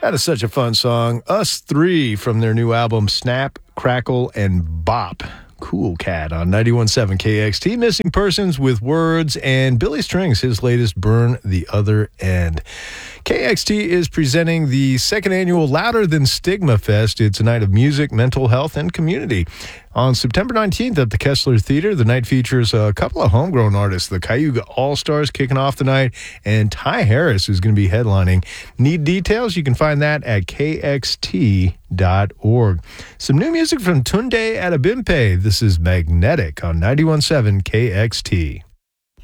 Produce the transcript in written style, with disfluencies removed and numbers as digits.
That is such a fun song. Us Three from their new album, Snap, Crackle, and Bop. Cool Cat on 91.7 KXT. Missing Persons with Words, and Billy Strings, his latest, Burn the Other End. KXT is presenting the second annual Louder Than Stigma Fest. It's a night of music, mental health, and community. On September 19th at the Kessler Theater, the night features a couple of homegrown artists, the Cayuga All-Stars kicking off the night, and Ty Harris, who's going to be headlining. Need details? You can find that at kxt.org. Some new music from Tunde Adebimpe. This is Magnetic on 91.7 KXT.